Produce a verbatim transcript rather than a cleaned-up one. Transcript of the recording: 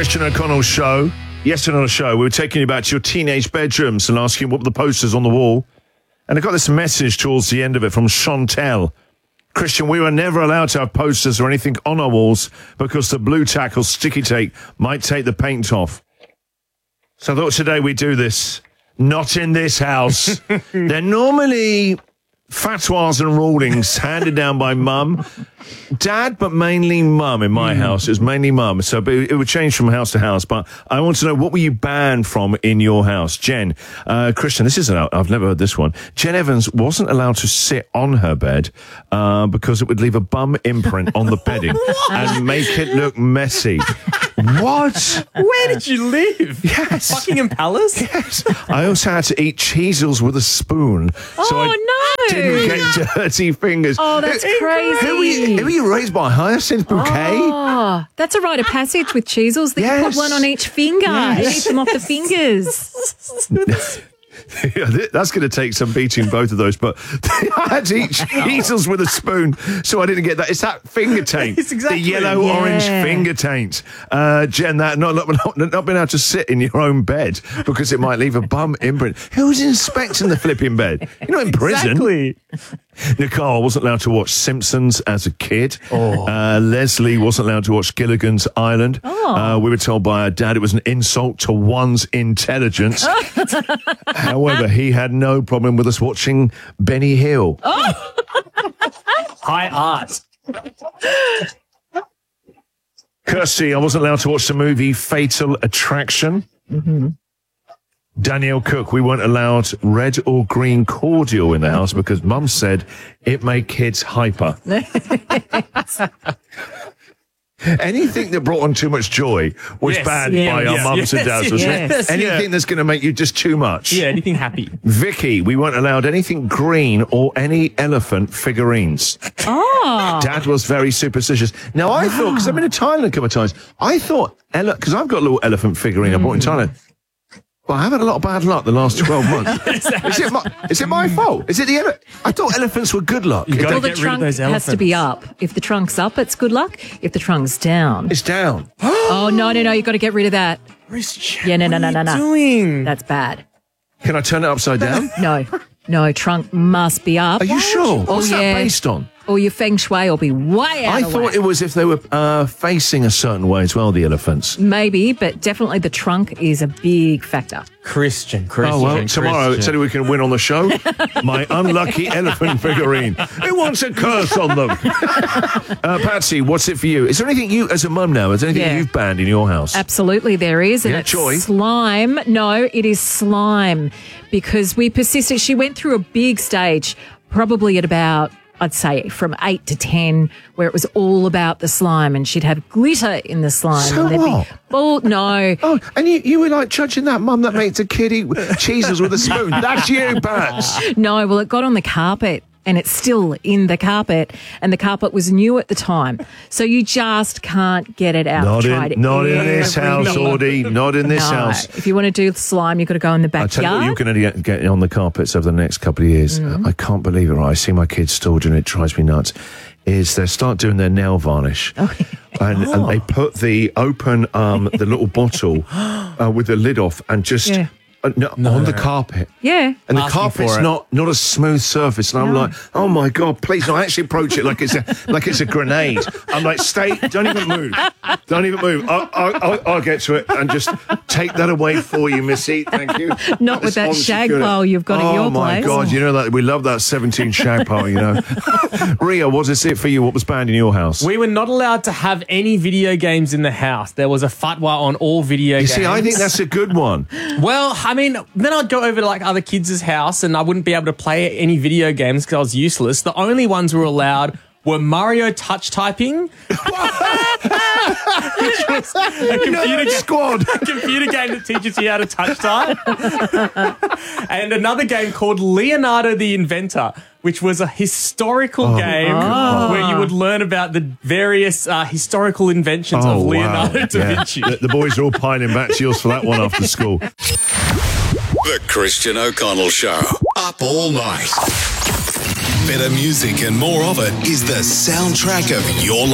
Christian O'Connell show. Yesterday on the show, we were taking you back to your teenage bedrooms and asking what were the posters on the wall. And I got this message towards the end of it from Chantel. Christian, we were never allowed to have posters or anything on our walls because the blue tack or sticky tape might take the paint off. So I thought today we'd do this. Not in this house. They're normally fatwas and rulings handed down by mum. Dad, but mainly mum in my mm. house. It was mainly mum. So but it would change from house to house. But I want to know, what were you banned from in your house? Jen, uh, Christian, this isn't out. I've never heard this one. Jen Evans wasn't allowed to sit on her bed uh, because it would leave a bum imprint on the bedding and make it look messy. What? Where did you live? Yes. Buckingham Palace? Yes. I also had to eat cheesels with a spoon. So oh, I no. didn't get dirty fingers. Oh, that's who, crazy. Who were, you, who were you raised by? Hyacinth Bouquet? Oh, that's a rite of passage with cheesels. That yes. you put one on each finger yes. and eat them off the fingers. Yeah, that's going to take some beating, both of those. But I had to eat cheesels with a spoon, so I didn't get that. It's that finger taint, it's exactly. the yellow-orange yeah. finger taint. Uh, Jen, that not, not, not, not being able to sit in your own bed because it might leave a bum imprint. Who's inspecting the flipping bed? You're not in prison. Exactly. Nicole wasn't allowed to watch Simpsons as a kid. Oh. Uh, Leslie wasn't allowed to watch Gilligan's Island. Oh. Uh, we were told by our dad it was an insult to one's intelligence. However, he had no problem with us watching Benny Hill. Oh. High art. Kirsty, I wasn't allowed to watch the movie Fatal Attraction. Mm-hmm. Danielle Cook, we weren't allowed red or green cordial in the house because Mum said it made kids hyper. Anything that brought on too much joy was yes, banned yeah, by our yes, mums yes, and dads, wasn't yes, it? Anything yeah. that's going to make you just too much. Yeah, anything happy. Vicky, we weren't allowed anything green or any elephant figurines. Oh. Dad was very superstitious. Now, I thought, because I've been to Thailand a couple of times, I thought, because I've got a little elephant figurine I bought in Thailand. Well, I haven't had a lot of bad luck the last twelve months. is, it my, is it my fault? Is it the ele- I thought elephants were good luck. You Well, get the rid of trunk those has elephants. to be up. If the trunk's up, it's good luck. If the trunk's down. It's down. Oh, no, no, no. You've got to get rid of that. Christian, Yeah, no, no, no, what no, are no. you doing? That's bad. Can I turn it upside down? No, no. Trunk must be up. Are you sure? Oh, What's yeah. that based on? Or your feng shui will be way out I of thought whack. it was if they were uh, facing a certain way as well, the elephants. Maybe, but definitely the trunk is a big factor. Christian, Christian. Oh, well, tomorrow, Christian. tell you we can win on the show. My unlucky elephant figurine. Who wants a curse on them? uh, Patsy, what's it for you? Is there anything you, as a mum now, is there anything Yeah. you've banned in your house? Absolutely, there is. And Yeah, it's Joy? slime. No, it is slime because we persisted. She went through a big stage, probably at about, I'd say, from eight to ten, where it was all about the slime, and she'd have glitter in the slime. So and there'd what? Be ball, no. Oh, and you, you were like judging that mum that makes a kid eat cheeses with a spoon. That's you, Pats. No, well, it got on the carpet. And it's still in the carpet, and the carpet was new at the time. So you just can't get it out. Not Tried in, not in this house, everything. Audie. Not in this No. house. If you want to do slime, you've got to go in the I tell you what, backyard. you're going to get, get on the carpets over the next couple of years. Mm. I can't believe it. Right? I see my kids still doing it. It drives me nuts. Is they start doing their nail varnish, Oh. and, and they put the open, um, the little bottle uh, with the lid off, and just Yeah. uh, no, on the carpet. Yeah. And the Asking carpet's for it. not, not a smooth surface, and I'm No. like, oh my god, please! No, I actually approach it like it's a like it's a grenade. I'm like, stay, don't even move, don't even move. I'll, I'll, I'll, I'll get to it and just take that away for you, Missy. Thank you. Not with It's that on shag security. pile you've got oh at your my place. god, you know that we love that seventeen shag pile. You know, Ria, what is it for you? What was banned in your house? We were not allowed to have any video games in the house. There was a fatwa on all video you games. see, I think that's a good one. Well, I mean, then I'd go over to like other kids' house and I wouldn't be able to play any video games because I was useless. The only ones we were allowed were Mario touch typing, which was a computer, ga- Squad. a computer game that teaches you how to touch type, and another game called Leonardo the Inventor, which was a historical game God. where you would learn about the various uh, historical inventions Oh, of wow. Leonardo da Yeah. Vinci. The, the boys are all piling back to yours for that one after school. The Christian O'Connell Show. Up all night. Better music and more of it is the soundtrack of your life.